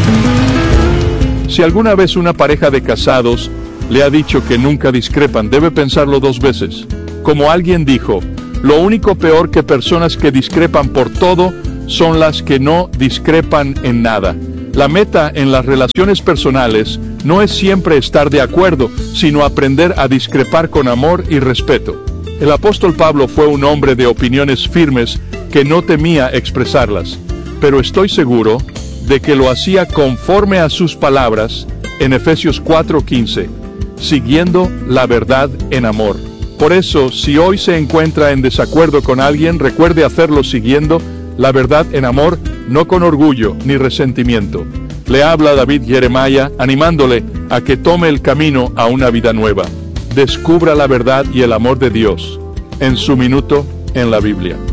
Si alguna vez una pareja de casados le ha dicho que nunca discrepan, debe pensarlo 2 veces. Como alguien dijo, lo único peor que personas que discrepan por todo son las que no discrepan en nada. La meta en las relaciones personales no es siempre estar de acuerdo, sino aprender a discrepar con amor y respeto. El apóstol Pablo fue un hombre de opiniones firmes que no temía expresarlas, pero estoy seguro de que lo hacía conforme a sus palabras en Efesios 4:15, siguiendo la verdad en amor. Por eso, si hoy se encuentra en desacuerdo con alguien, recuerde hacerlo siguiendo la verdad en amor, no con orgullo ni resentimiento. Le habla David Jeremiah, animándole a que tome el camino a una vida nueva. Descubra la verdad y el amor de Dios en su minuto en la Biblia.